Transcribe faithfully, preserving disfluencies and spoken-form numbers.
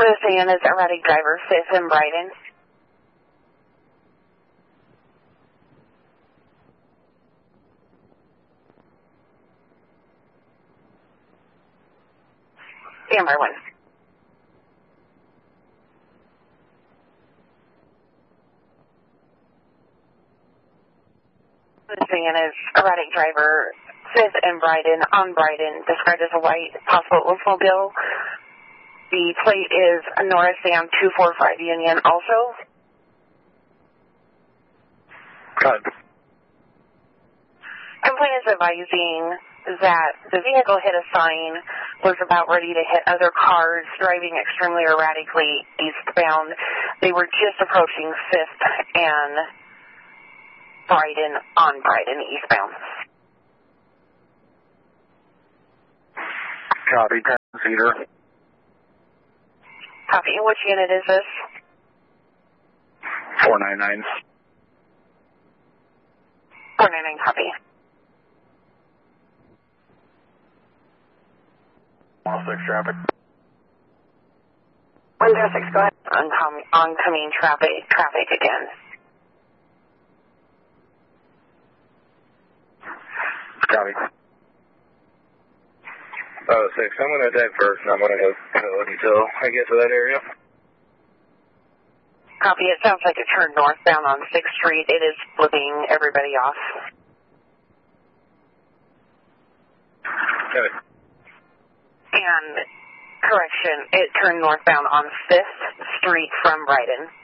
Roseanne is erratic driver, fifth and Brighton. Standby one. Roseanne is erratic driver, fifth and Brighton, on Brighton, described as a white, possible Oldsmobile. The plate is Nora Sam two four five Union also. Cut. Complaint is advising that the vehicle hit a sign, was about ready to hit other cars, driving extremely erratically eastbound. They were just approaching fifth and Brighton, on Brighton, eastbound. Copy, ten seater. Copy. Which unit is this? four nine nine. four nine nine, copy. one oh six traffic. one oh six, go ahead. Oncom- oncoming traffic, traffic again. Copy. Oh, six. I'm going to attack first, and I'm going to go until I get to that area. Copy. It sounds like it turned northbound on sixth Street. It is flipping everybody off. Good. And, correction, it turned northbound on fifth Street from Brighton.